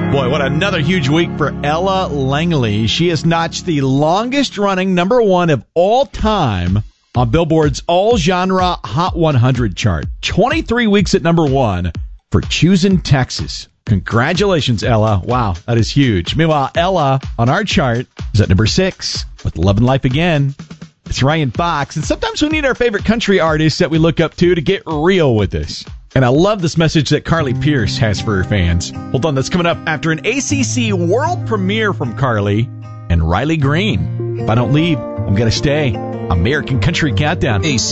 Boy, what another huge week for Ella Langley. She has notched the longest-running number one of all time on Billboard's all-genre Hot 100 chart. 23 weeks at number one for Choosing Texas. Congratulations, Ella. Wow, that is huge. Meanwhile, Ella on our chart is at number 6 with Love and Life Again. It's Ryan Fox, and sometimes we need our favorite country artists that we look up to get real with us. And I love this message that Carly Pearce has for her fans. Hold on, that's coming up after an ACC world premiere from Carly and Riley Green. If I don't leave, I'm going to stay. American Country Countdown.